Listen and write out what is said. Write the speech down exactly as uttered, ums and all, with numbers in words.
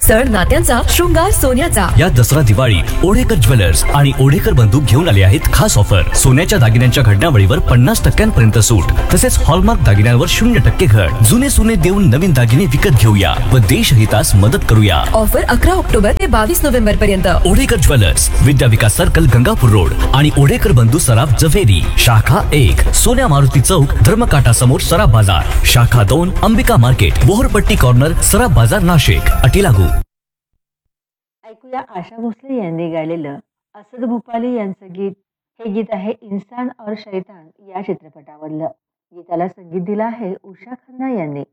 सण नात्यांचा, शृंगार सोन्याचा. या दसरा दिवाळी ओढेकर ज्वेलर्स आणि ओढेकर बंधू घेऊन आले आहेत खास ऑफर. सोन्याच्या दागिन्यांच्या घडण्यावळीवर पन्नास टक्क्यांपर्यंत सूट, तसेच हॉलमार्क दागिन्यांवर शून्य टक्के घट. जुने सोने देऊन नवीन दागिने विकत घेऊया व देशहितास मदत करूया. ऑफर अकरा ऑक्टोबर ते बावीस नोव्हेंबर पर्यंत. ओढेकर ज्वेलर्स, विद्या विकास सर्कल, गंगापूर रोड आणि ओढेकर बंधू सराफ जव्हेरी. शाखा एक, सोन्या मारुती चौक, धर्मकाटा समोर सराफ बाजार. शाखा दोन, अंबिका मार्केट, बोहरपट्टी कॉर्नर, सराफ बाजार, नाशिक. अटी लागू. ऐकूया आशा भोसले यांनी गायलेलं असद भूपाली यांचं गीत. हे गीत आहे इंसान और शैतान या चित्रपटामधलं. गीताला संगीत दिलं आहे उषा खन्ना यांनी.